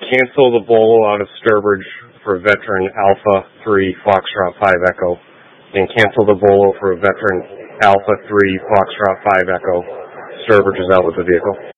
cancel the Bolo out of Sturbridge for veteran Alpha 3 Foxtrot 5 Echo, and cancel the Bolo for veteran Alpha 3 Foxtrot 5 Echo. Sturbridge is out with the vehicle.